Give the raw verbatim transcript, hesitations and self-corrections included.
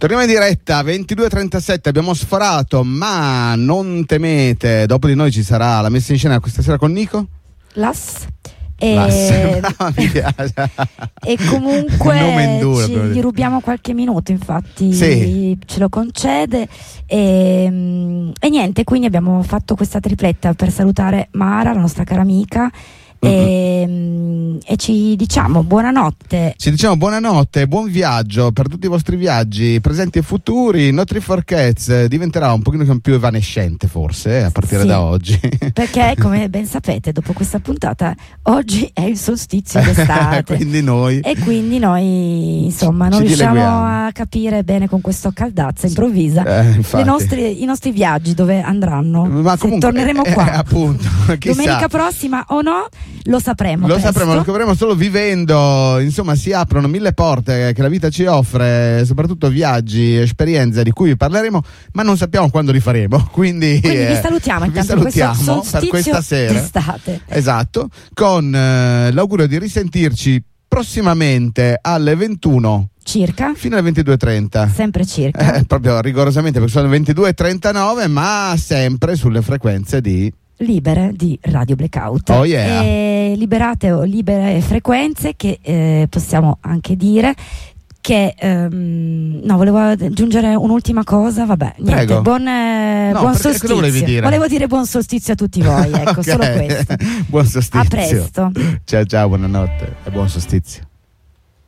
Torniamo in diretta, ventidue e trentasette, abbiamo sforato, ma non temete, dopo di noi ci sarà la messa in scena questa sera con Nico? Las. E, Brava, mi piace. E comunque nome induro, ci, gli rubiamo qualche minuto, infatti sì. ce lo concede e, e niente, quindi abbiamo fatto questa tripletta per salutare Mara, la nostra cara amica. E, e ci diciamo buonanotte. Ci diciamo buonanotte, buon viaggio per tutti i vostri viaggi presenti e futuri. No Tree for Cats diventerà un pochino più evanescente forse eh, a partire sì, da oggi, perché come ben sapete dopo questa puntata oggi è il solstizio d'estate quindi noi e quindi noi insomma non ci riusciamo dileguiamo a capire bene con questa caldazza improvvisa eh, le nostre, i nostri viaggi dove andranno. Ma comunque, se torneremo eh, qua eh, appunto, domenica prossima o no lo sapremo lo presto. sapremo, lo scopriremo solo vivendo. Insomma, si aprono mille porte che la vita ci offre, soprattutto viaggi, esperienze di cui vi parleremo, ma non sappiamo quando li faremo. Quindi, quindi eh, vi salutiamo vi intanto salutiamo questo per questa sera d'estate. Esatto, con eh, l'augurio di risentirci prossimamente alle ventuno circa fino alle ventidue e trenta, sempre circa, eh, proprio rigorosamente perché sono le ventidue e trentanove, ma sempre sulle frequenze di libere di Radio Blackout. Oh yeah. E liberate o libere frequenze che eh, possiamo anche dire che um, no, volevo aggiungere un'ultima cosa, vabbè, niente, Prego. buon, eh, No, buon perché- cosa solstizio. volevi dire? Volevo dire buon solstizio a tutti voi, ecco, Ok. solo questo. Buon solstizio. A presto. Ciao ciao, buonanotte e buon solstizio.